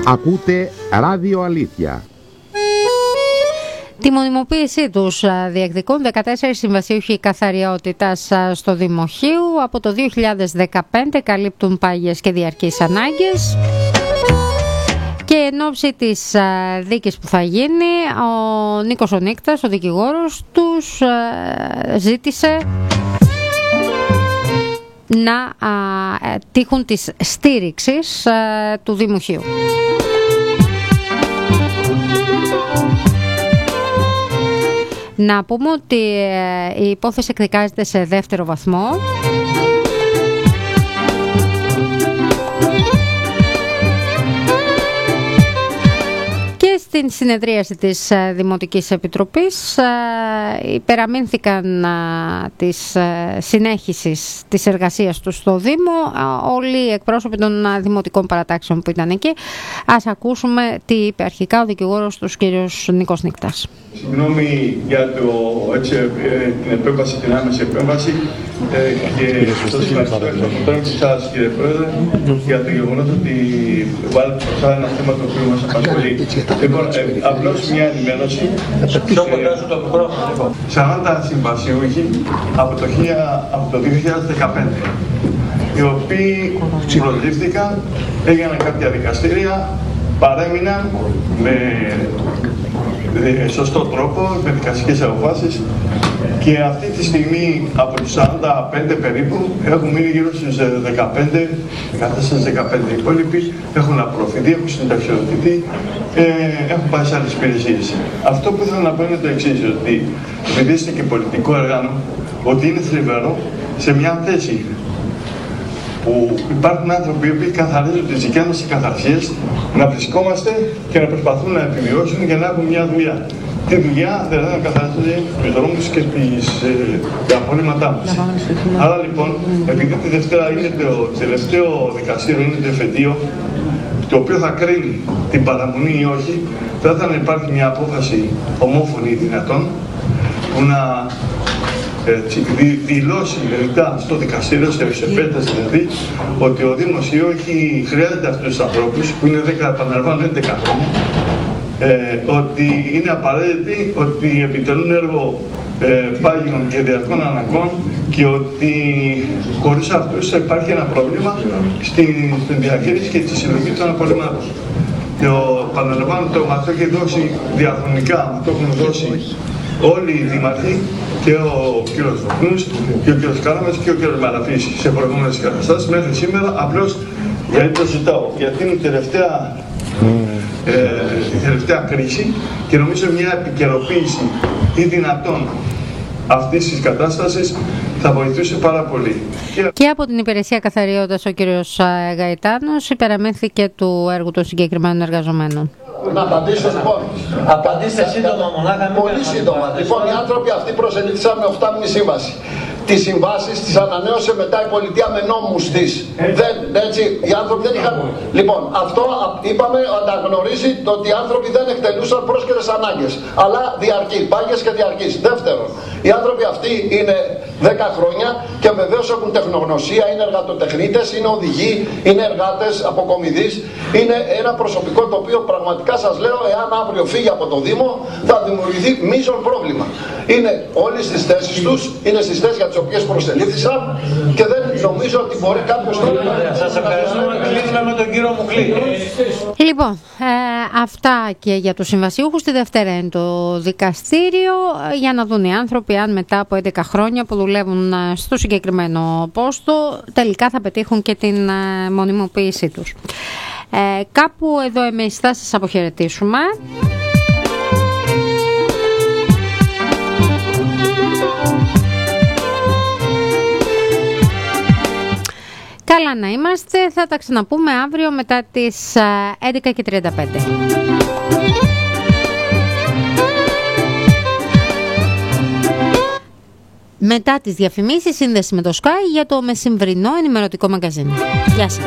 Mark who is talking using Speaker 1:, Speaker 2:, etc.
Speaker 1: Ακούτε Ράδιο Αλήθεια.
Speaker 2: Τη μονιμοποίησή τους διεκδικούν 14 συμβασίουχοι καθαριότητας στο Δημοχείου. Από το 2015 καλύπτουν πάγιες και διαρκείς ανάγκες. Και εν ώψη της δίκης που θα γίνει, ο Νίκος ο Νίκτας, ο δικηγόρος τους, ζήτησε να τύχουν της στήριξης του Δημοχείου. Να πούμε ότι η υπόθεση εκδικάζεται σε δεύτερο βαθμό. Στην συνεδρίαση της Δημοτικής Επιτροπής υπεραμείνθηκαν της συνέχισης της εργασίας του στο Δήμο όλοι οι εκπρόσωποι των δημοτικών παρατάξεων που ήταν εκεί. Ας ακούσουμε τι είπε αρχικά ο δικηγόρος του κύριος Νίκος Νίκτας.
Speaker 3: Συγγνώμη για την επέμβαση, την άμεση επέμβαση και σας ευχαριστώ και εσάς, κύριε Πρόεδρε, για το γεγονός ότι βάλετε μπροστά ένα θέμα το οποίο μας απασχολεί. Απλώς μια ενημέρωση. 40 συμβασιούχοι από το 2015, οι οποίοι προσλήφθηκαν, έγιναν κάποια δικαστήρια, παρέμειναν με σωστό τρόπο, με δικαστικές αποφάσεις, και αυτή τη στιγμή από τους 45 περίπου έχουν μείνει γύρω στους 14-15. Οι υπόλοιποι έχουν απορροφηθεί, έχουν συνταξιοδοτηθεί, έχουν πάει σε άλλες υπηρεσίες. Αυτό που ήθελα να πω είναι το εξής, ότι επειδή είστε και πολιτικό όργανο, ότι είναι θλιβερό σε μια θέση που υπάρχουν άνθρωποι οι οποίοι καθαρίζουν τις δικές μας εκαθαρσίες, να βρισκόμαστε και να προσπαθούν να επιβιώσουν για να έχουν μια δουλειά. Τη δουλειά δηλαδή να καθαρίζουν τους δρόμους και τα απολύματά μας. Άρα λοιπόν, επειδή τη Δευτέρα είναι το τελευταίο δικαστήριο, είναι το εφετείο, το οποίο θα κρίνει την παραμονή ή όχι, θα ήθελα να υπάρχει μια απόφαση ομόφωνη δυνατόν, που να δηλώσει ρητά στο δικαστήριο, σε επέταση δηλαδή, ότι ο Δήμος ή όχι χρειάζεται αυτούς τους ανθρώπους, που είναι 10 χρόνια, ότι είναι απαραίτητοι, ότι επιτελούν έργο πάγιων και διαρκών αναγκών, και ότι χωρίς αυτούς θα υπάρχει ένα πρόβλημα στην διαχείριση και τη συλλογή των απορριμμάτων. Και παραλαμβάνω, μας το έχει δώσει διαχρονικά, μας το έχουν δώσει όλοι οι δήμαρχοι, και ο κύριος Βοκνούς και ο κύριος Κάλαμας και ο κύριος Μαραφής σε προηγούμενες καταστάσεις μέχρι σήμερα. Απλώς γιατί το ζητάω, γιατί είναι η τελευταία κρίση, και νομίζω μια επικαιροποίηση ή δυνατόν αυτής της κατάστασης θα βοηθούσε πάρα πολύ.
Speaker 2: Και από την Υπηρεσία Καθαριότητας ο κύριος Γαϊτάνος υπεραμείνθηκε του έργου των συγκεκριμένων εργαζομένων.
Speaker 4: Να απαντήσω λοιπόν.
Speaker 5: Απαντήστε σύντομα μονάχα.
Speaker 4: Πολύ σύντομα. Λοιπόν, οι άνθρωποι αυτοί προσελήφθησαν με 8μηνη σύμβαση. Τις συμβάσεις τις ανανέωσε μετά η πολιτεία με νόμους της. Έτσι, οι άνθρωποι δεν είχαν. Λοιπόν, αυτό είπαμε, αναγνωρίζει το ότι οι άνθρωποι δεν εκτελούσαν πρόσχερες ανάγκες, αλλά διαρκείς, πάγιες και διαρκείς. Δεύτερον, οι άνθρωποι αυτοί είναι 10 χρόνια και βεβαίως έχουν τεχνογνωσία, είναι εργατοτεχνίτες, είναι οδηγοί, είναι εργάτες αποκομιδής. Είναι ένα προσωπικό το οποίο πραγματικά σας λέω, εάν αύριο φύγει από το Δήμο, θα δημιουργηθεί μείζον πρόβλημα. Είναι όλοι στις θέσεις τους, είναι στις θέσεις για τις οποίες προσελήφθησαν, και δεν νομίζω ότι μπορεί κάποιος τώρα να...
Speaker 5: Σας ευχαριστούμε. Κλείνουμε με τον κύριο Μουκλή.
Speaker 2: Λοιπόν, αυτά και για τους συμβασιούχους. Τη Δευτέρα είναι το δικαστήριο, για να δουν οι άνθρωποι αν μετά από 11 χρόνια που δουλεύουν στο συγκεκριμένο πόστο τελικά θα πετύχουν και την μονιμοποίησή τους. Κάπου εδώ εμείς θα σας αποχαιρετήσουμε. Καλά να είμαστε, θα τα ξαναπούμε αύριο μετά τις 11:35. Μετά τις διαφημίσεις, σύνδεση με το Sky για το μεσημβρινό ενημερωτικό μαγκαζίνο. Γεια σας.